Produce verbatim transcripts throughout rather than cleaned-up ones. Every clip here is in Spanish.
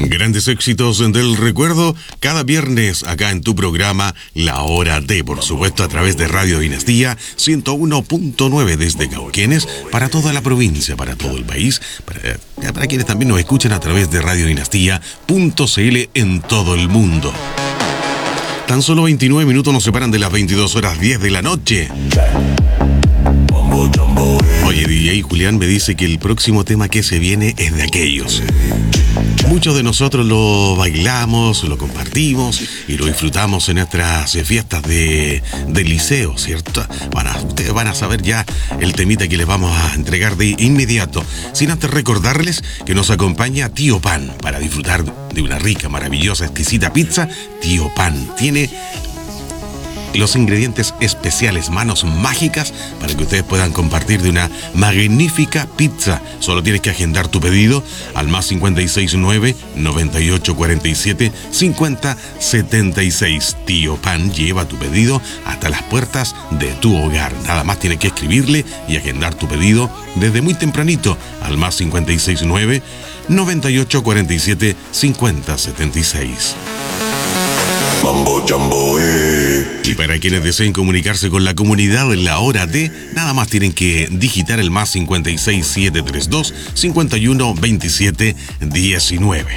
Grandes éxitos del recuerdo cada viernes acá en tu programa La Hora D, por supuesto a través de Radio Dinastía ciento uno punto nueve desde Cauquenes para toda la provincia, para todo el país, para, para quienes también nos escuchan a través de radio dinastía punto c l en todo el mundo. Tan solo veintinueve minutos nos separan de las veintidós horas diez de la noche. Oye, D J Julián me dice que el próximo tema que se viene es de aquellos. Muchos de nosotros lo bailamos, lo compartimos y lo disfrutamos en nuestras fiestas de, de liceo, ¿cierto? Van a, ustedes van a saber ya el temita que les vamos a entregar de inmediato. Sin antes recordarles que nos acompaña Tío Pan para disfrutar de una rica, maravillosa, exquisita pizza. Tío Pan tiene los ingredientes especiales, manos mágicas, para que ustedes puedan compartir de una magnífica pizza. Solo tienes que agendar tu pedido al más cincuenta y seis nueve, noventa y ocho cuarenta y siete, cincuenta setenta y seis. Tío Pan lleva tu pedido hasta las puertas de tu hogar. Nada más tienes que escribirle y agendar tu pedido desde muy tempranito al más cincuenta y seis nueve, noventa y ocho cuarenta y siete, cincuenta setenta y seis. Mambo Jambo, eh. Y para quienes deseen comunicarse con la comunidad en La Hora D, nada más tienen que digitar el más cincuenta y seis siete tres dos, cincuenta y uno veintisiete diecinueve.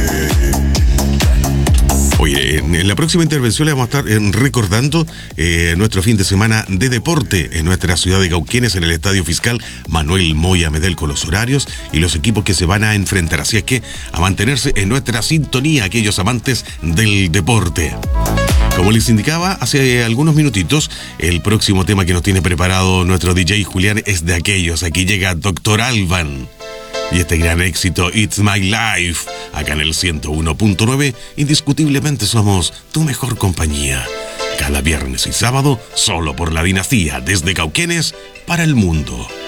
Oye, en la próxima intervención le vamos a estar recordando eh, nuestro fin de semana de deporte en nuestra ciudad de Cauquenes, en el Estadio Fiscal Manuel Moya Medel, con los horarios y los equipos que se van a enfrentar. Así es que a mantenerse en nuestra sintonía, aquellos amantes del deporte. Como les indicaba hace algunos minutitos, el próximo tema que nos tiene preparado nuestro D J Julián es de aquellos. Aquí llega Doctor Alban y este gran éxito, It's My Life, acá en el ciento uno punto nueve, indiscutiblemente somos tu mejor compañía. Cada viernes y sábado, solo por la Dinastía, desde Cauquenes para el mundo.